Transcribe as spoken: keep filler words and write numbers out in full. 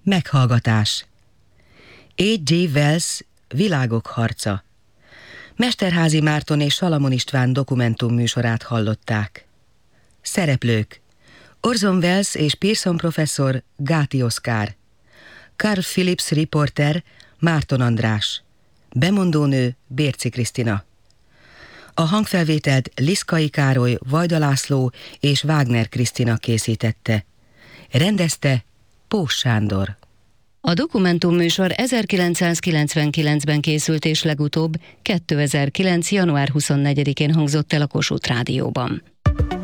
Meghallgatás. há gé. Wells Világok harca. Mesterházy Márton és Salamon István dokumentumműsorát hallották. Szereplők: Orson Welles és Pearson professzor, Gáti Oszkár. Carl Phillips riporter, Márton András. Bemondónő, Bérczy Krisztina. A hangfelvételt Liszkai Károly, Vajda László és Wagner Krisztina készítette. Rendezte Pós Sándor. A dokumentumműsor ezerkilencszázkilencvenkilencben készült, és legutóbb kétezer-kilenc. január huszonnegyedikén hangzott el a Kossuth Rádióban.